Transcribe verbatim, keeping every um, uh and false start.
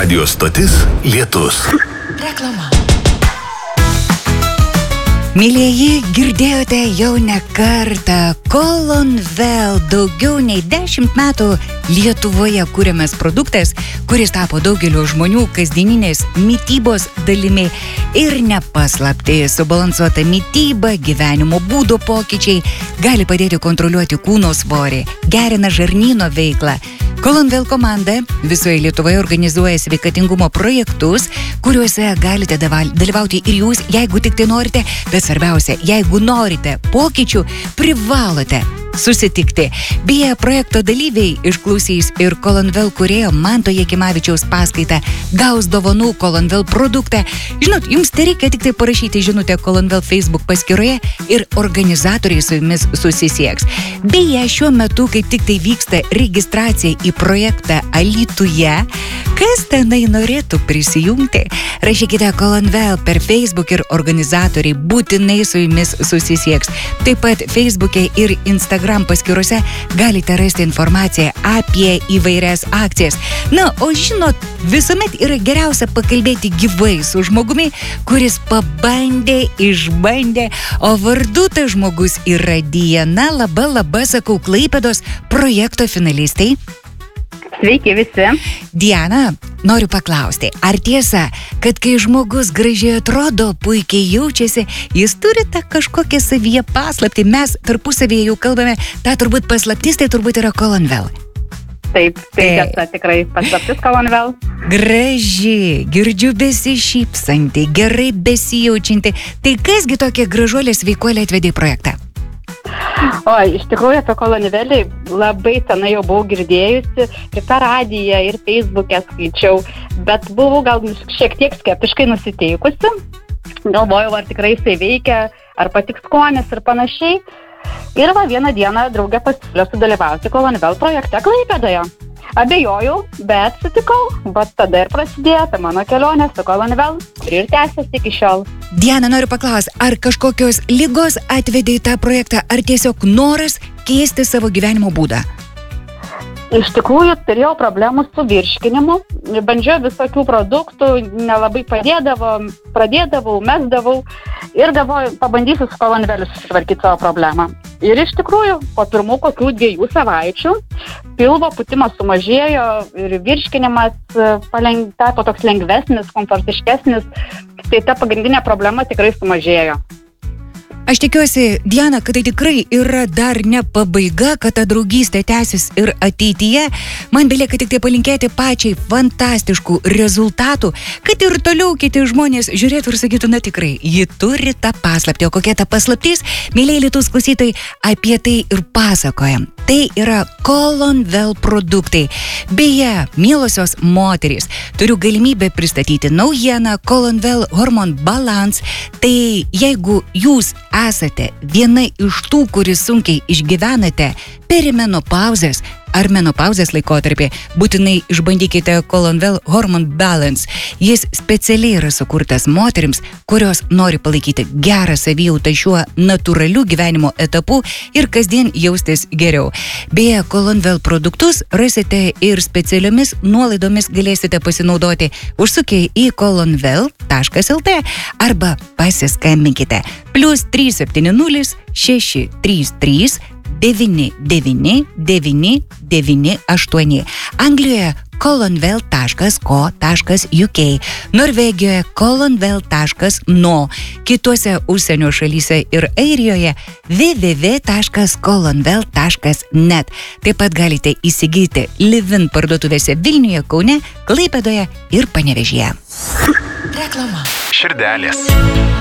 Radio stotis Lietus. Reklama. Mylėjai, girdėjote jau ne kartą, Colonvel daugiau nei dešimt metų Lietuvoje kuriamas produktas, kuris tapo daugelio žmonių kasdieninės mitybos dalimi ir nepaslaptis. Subalansuota mityba, gyvenimo būdo pokyčiai gali padėti kontroliuoti kūno svorį, gerina žarnyno veiklą. Colonvel komanda visoje Lietuvoje organizuoja sveikatingumo projektus, kuriuose galite dalyvauti ir jūs, jeigu tik tai norite, bet svarbiausia, jeigu norite pokyčių, privalote susitikti. Beje, projekto dalyviai išklausys ir Colonvel kūrėjo Manto Jakimavičiaus paskaitą, gaus dovanų Colonvel produktą. Žinot, jums tereikia tik tai parašyti žinutę Colonvel Facebook paskyroje ir organizatoriai su jumis susisieks. Beje, šiuo metu kaip tik tai vyksta registracija į projektą Alytuje. Kas tenai norėtų prisijungti? Rašykite Colonvel per Facebook ir organizatoriai būtinai su jumis susisieks. Taip pat Facebook'e ir Instagram paskyrose galite rasti informaciją apie įvairias akcijas. Na, o žinot, visuomet yra geriausia pakalbėti gyvai su žmogumi, kuris pabandė, išbandė, o vardu tas žmogus yra Diana, laba, laba, sakau, Klaipėdos projekto finalistai. Sveiki visi. Diana, noriu paklausti, ar tiesa, kad kai žmogus gražiai atrodo, puikiai jaučiasi, jis turi tą kažkokią savyje paslaptį? Mes tarpusavėje jau kalbame, ta turbūt paslaptis, tai turbūt yra Colonvel. Taip, tai tiesa, tikrai paslaptis Colonvel. Graži, girdžiu besišypsanti, gerai besijaučianti. Tai kasgi tokia gražuolė sveikuolė atvedė į projektą? O, iš tikrųjų apie Colonvelį labai senai jau buvau girdėjusi, ir per radiją, ir Facebook'e skaičiau, bet buvau gal šiek tiek skeptiškai nusiteikusi. Galvojau, ar tikrai jisai veikia, ar patiks skonis ir panašiai. Ir va vieną dieną draugė pasiūlė sudalyvauti Colonvel projekte Klaipėdoje. Abejojau, bet sutikau, bet tada ir prasidėjo ta mano kelionė su Colonvel ir tęsiasi iki šiol. Diana, noriu paklausti, ar kažkokios ligos atvedė į tą projektą, ar tiesiog noras keisti savo gyvenimo būdą? Iš tikrųjų, turėjau problemų su virškinimu, bandžiau visokių produktų, nelabai padėdavo, pradėdavau, mesdavau ir galvoju, pabandysiu su Colonveliu susitvarkyti savo problemą. Ir iš tikrųjų, po pirmų kokių dviejų savaičių pilvo pūtimas sumažėjo ir virškinimas paleng... tapo toks lengvesnis, komfortiškesnis, tai ta pagrindinė problema tikrai sumažėjo. Aš tikiuosi, Diana, kad tai tikrai yra dar ne pabaiga, kad ta draugystė tęsis ir ateityje. Man belieka tik tai palinkėti pačiai fantastiškų rezultatų, kad ir toliau kiti žmonės žiūrėtų ir sakytų, na tikrai, ji turi tą paslaptį. O kokia ta paslaptis, mėlyje Lietuvos klausytojai, apie tai ir pasakojam. Tai yra Colonvel produktai. Beje, mielosios moterys, turiu galimybę pristatyti naujieną Colonvel Hormone Balance. Tai jeigu jūs esate viena iš tų, kuris sunkiai išgyvenate perimenopauzės ar menopauzės laikotarpį, būtinai išbandykite Colonvel Hormone Balance. Jis specialiai yra sukurtas moterims, kurios nori palaikyti gerą savijautą šiuo natūraliu gyvenimo etapu ir kasdien jaustis geriau. Beje, Colonvel produktus rasite ir specialiomis nuolaidomis galėsite pasinaudoti. Užsukę į colonvel taškas lt arba pasiskambinkite plius trys septyni nulis šeši trys trys devyni devyni devyni devyni aštuoni. Anglijoje colonvel taškas co taškas uk, Norvegijoje colonvel taškas no, kituose užsienio šalyse ir Airijoje w w w taškas colonvel taškas net. Taip pat galite įsigyti Livin parduotuvėse Vilniuje, Kaune, Klaipėdoje ir Panevėžyje. Reklama. Širdelės.